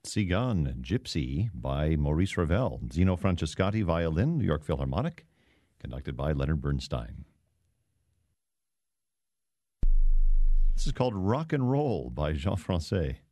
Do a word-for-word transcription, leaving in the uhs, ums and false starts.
Cigan, Gypsy by Maurice Ravel. Zino Francescatti, violin, New York Philharmonic, conducted by Leonard Bernstein. This is called Rock and Roll by Jean Francais.